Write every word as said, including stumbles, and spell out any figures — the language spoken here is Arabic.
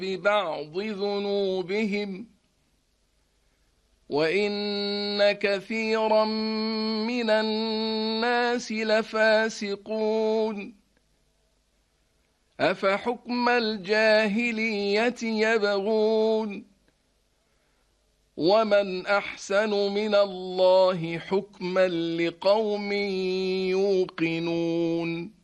ببعض ذنوبهم وإن كثيرا من الناس لفاسقون أفحكم الجاهلية يبغون ومن أحسن من الله حكما لقوم يوقنون